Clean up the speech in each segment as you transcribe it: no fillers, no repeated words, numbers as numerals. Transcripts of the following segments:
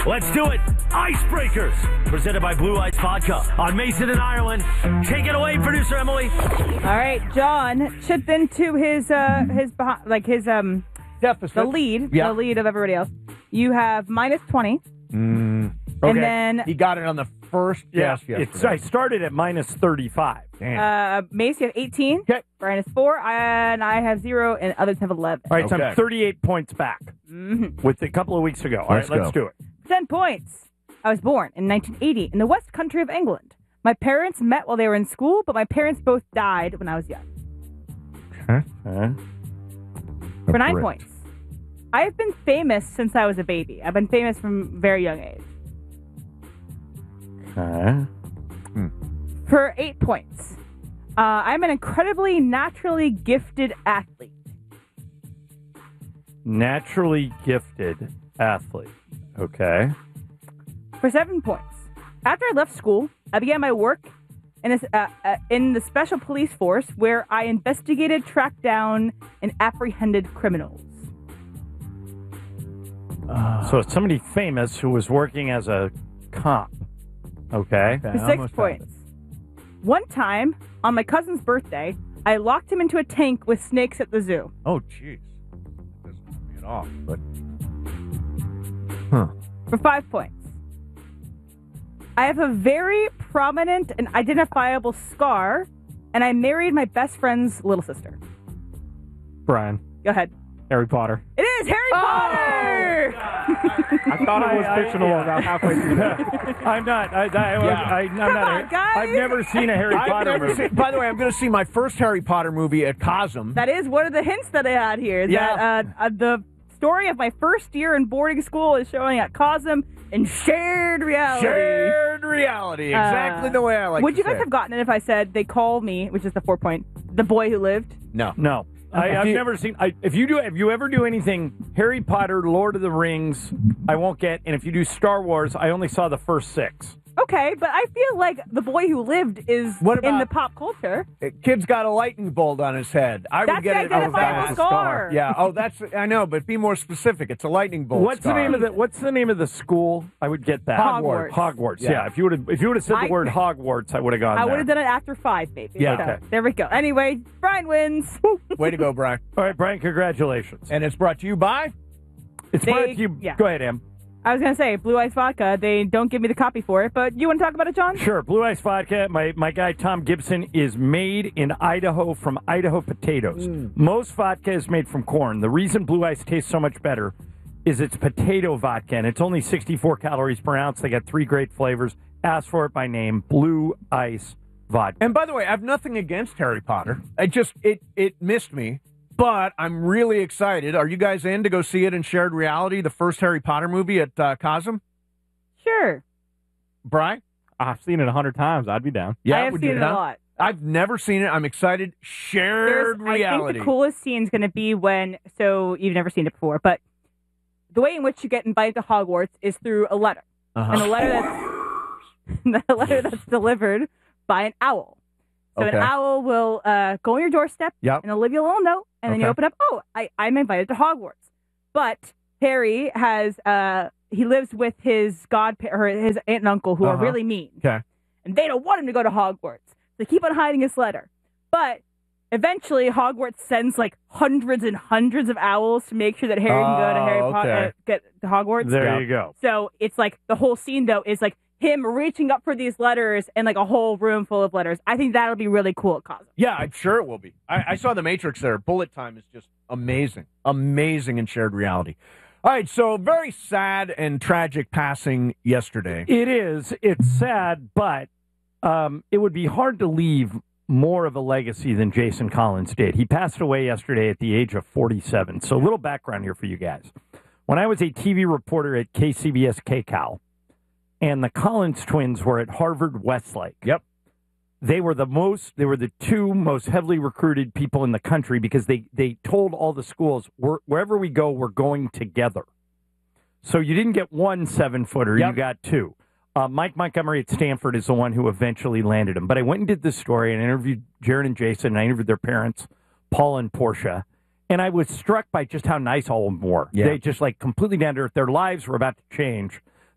Let's do it. Icebreakers, presented by Blue Ice Vodka on Mason and Ireland. Take it away, producer Emily. All right, John chipped into his deficit, the lead of everybody else. You have minus 20. Okay. And then He got it on the first guess yesterday. I started at minus 35. Mace, you have 18. Okay. Brian has 4, and I have 0, and others have 11. All right, so Okay. I'm 38 points back with a couple of weeks ago. All right, let's do it. 10 points. I was born in 1980 in the West Country of England. My parents met while they were in school, but my parents both died when I was young. For 9 points. I have been famous since I was a baby. I've been famous from a very young age. For 8 points. I'm an incredibly naturally gifted athlete. Naturally gifted athlete. Okay. For 7 points. After I left school, I began my work in the Special Police Force, where I investigated, tracked down, and apprehended criminals. So it's somebody famous who was working as a cop. Okay. For 6 points. One time, on my cousin's birthday, I locked him into a tank with snakes at the zoo. Oh, jeez. That doesn't put me at all, but... For 5 points. I have a very prominent and identifiable scar, and I married my best friend's little sister. Brian. Go ahead. Harry Potter. It is Harry Potter! I thought it was fictional about halfway through that. I'm not. I'm Come not. on, guys. I've never seen a Harry Potter movie. By the way, I'm going to see my first Harry Potter movie at Cosm. That is one of the hints that I had here. Yeah. That the story of my first year in boarding school is showing at Cosm in shared reality. Shared reality. Exactly the way I like Would to you guys say have gotten it if I said they call me, which is the 4 point, the boy who lived? it. No. No. I've never seen. If you ever do anything Harry Potter, Lord of the Rings, I won't get. And if you do Star Wars, I only saw the first 6. Okay, but I feel like the boy who lived is What in about- the pop culture. Kid's got a lightning bolt on his head. I That's would get the it. I would identifiable buy a scar. Yeah. Oh, that's. I know, but be more specific. It's a lightning bolt. What's scar. the name of the school? I would get that. Hogwarts. Hogwarts. Yeah. Yeah. If you would have said the word Hogwarts, I would have gone. I there. would have done it after 5, baby. Yeah. So, Okay. there we go. Anyway, Brian wins. Way to go, Brian. All right, Brian. Congratulations. And it's brought to you by. It's brought to you. yeah. Go ahead, Em. I was going to say, Blue Ice Vodka, they don't give me the copy for it, but you want to talk about it, John? Sure. Blue Ice Vodka, my guy Tom Gibson, is made in Idaho from Idaho potatoes. Most vodka is made from corn. The reason Blue Ice tastes so much better is it's potato vodka, and it's only 64 calories per ounce. They got 3 great flavors. Ask for it by name, Blue Ice Vodka. And by the way, I have nothing against Harry Potter. It missed me. But I'm really excited. Are you guys in to go see it in shared reality, the first Harry Potter movie at Cosm? Sure. Brian? I've seen it 100 times. I'd be down. Yeah, I have would seen you it not? a lot. I've never seen it. I'm excited. Shared I reality. think the coolest scene is going to be when, so you've never seen it before, but the way in which you get invited to Hogwarts is through a letter. And a letter that's delivered by an owl. So Okay. an owl will go on your doorstep Yep. and they'll leave you a little note, and then you Okay. open up, I'm invited to Hogwarts. But Harry has, he lives with his his aunt and uncle who are really mean. Okay. And they don't want him to go to Hogwarts. They keep on hiding his letter. But eventually Hogwarts sends like hundreds and hundreds of owls to make sure that Harry can go to Harry Potter, get to Hogwarts. There you go. So it's like the whole scene, though, is like him reaching up for these letters and like a whole room full of letters. I think that'll be really cool at Cosmo. Yeah, I'm sure it will be. I saw The Matrix there. Bullet time is just amazing. Amazing in shared reality. All right, so very sad and tragic passing yesterday. It is. It's sad, but it would be hard to leave more of a legacy than Jason Collins did. He passed away yesterday at the age of 47. So a little background here for you guys. When I was a TV reporter at KCBS KCAL, and the Collins twins were at Harvard Westlake. Yep. They were the 2 most heavily recruited people in the country because they told all the schools, wherever we go, we're going together. So you didn't get 1 7-footer, Yep. you got 2. Mike Montgomery at Stanford is the one who eventually landed him. But I went and did this story and interviewed Jaron and Jason, and I interviewed their parents, Paul and Portia. And I was struck by just how nice all of them were. Yeah. They just like completely down to earth. Their lives were about to change.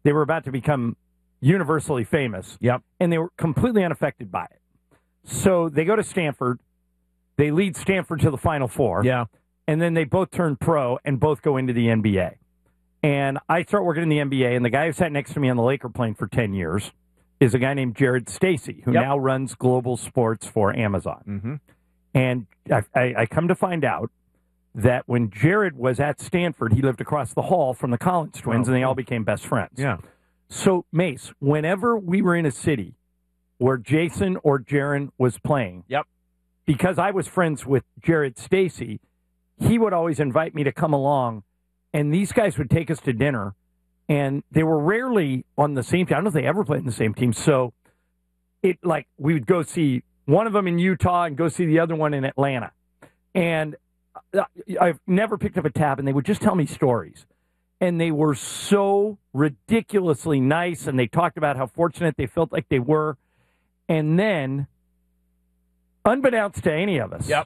They were about to become universally famous. Yep. And they were completely unaffected by it. So they go to Stanford. They lead Stanford to the Final Four. Yeah. And then they both turn pro and both go into the NBA. And I start working in the NBA, and the guy who sat next to me on the Laker plane for 10 years is a guy named Jared Stacy, who now runs global sports for Amazon. Mm-hmm. And I come to find out that when Jared was at Stanford, he lived across the hall from the Collins twins, and they all became best friends. Yeah. So, Mace, whenever we were in a city where Jason or Jaron was playing, because I was friends with Jared Stacy, he would always invite me to come along, and these guys would take us to dinner, and they were rarely on the same team. I don't know if they ever played in the same team. So, we would go see one of them in Utah and go see the other one in Atlanta. And I've never picked up a tab, and they would just tell me stories. And they were so ridiculously nice, and they talked about how fortunate they felt like they were. And then, unbeknownst to any of us,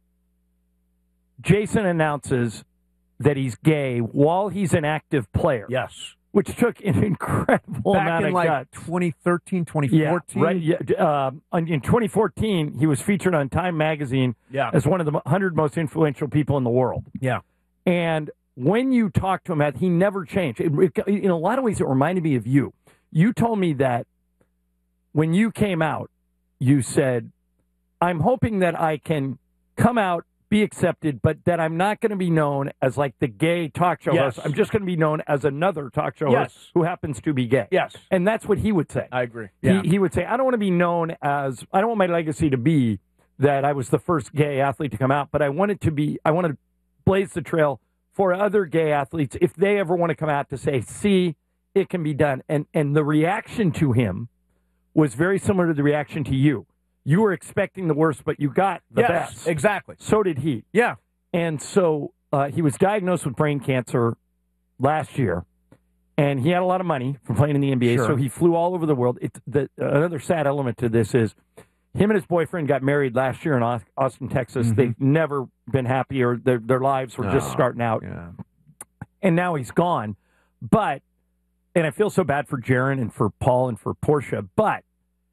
Jason announces that he's gay while he's an active player. Yes. Which took an incredible amount of guts. 2013, 2014? Yeah, right. Yeah. In 2014, he was featured on Time Magazine as one of the 100 most influential people in the world. Yeah. And when you talk to him, he never changed. In a lot of ways, it reminded me of you. You told me that when you came out, you said, I'm hoping that I can come out, be accepted, but that I'm not going to be known as like the gay talk show host. I'm just going to be known as another talk show host who happens to be gay. Yes. And that's what he would say. I agree. Yeah. He would say, I don't want to be known as, I don't want my legacy to be that I was the first gay athlete to come out, but I want to blaze the trail for other gay athletes if they ever want to come out to say, see, it can be done. And the reaction to him was very similar to the reaction to you. You were expecting the worst, but you got the best. Exactly. So did he. Yeah. And so he was diagnosed with brain cancer last year, and he had a lot of money from playing in the NBA, so he flew all over the world. Another sad element to this is him and his boyfriend got married last year in Austin, Texas. Mm-hmm. They've never been happy, or their lives were just starting out. Yeah. And now he's gone. And I feel so bad for Jaron and for Paul and for Portia, but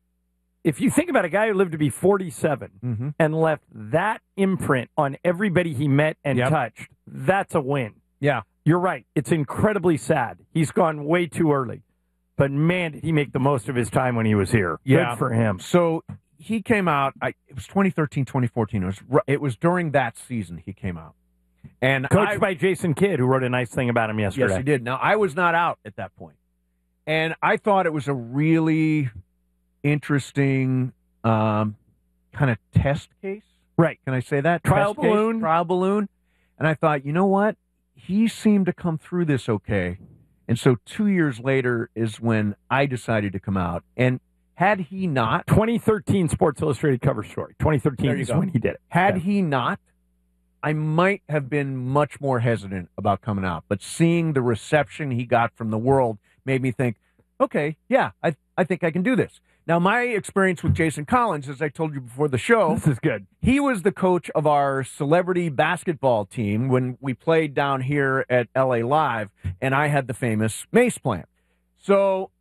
if you think about a guy who lived to be 47 and left that imprint on everybody he met and touched, that's a win. Yeah. You're right. It's incredibly sad. He's gone way too early. But, man, did he make the most of his time when he was here. Yeah. Good for him. So he came out, it was 2013, 2014. It was during that season he came out. And coached by Jason Kidd, who wrote a nice thing about him yesterday. Yes, he did. Now, I was not out at that point. And I thought it was a really interesting kind of test case. Right. Can I say that? Trial balloon. Trial balloon. And I thought, you know what? He seemed to come through this okay. And so 2 years later is when I decided to come out. And had he not... 2013 Sports Illustrated cover story. 2013 is when he did it. Had he not, I might have been much more hesitant about coming out. But seeing the reception he got from the world made me think, okay, yeah, I think I can do this. Now, my experience with Jason Collins, as I told you before the show, this is good. He was the coach of our celebrity basketball team when we played down here at LA Live, and I had the famous Mace Plant. So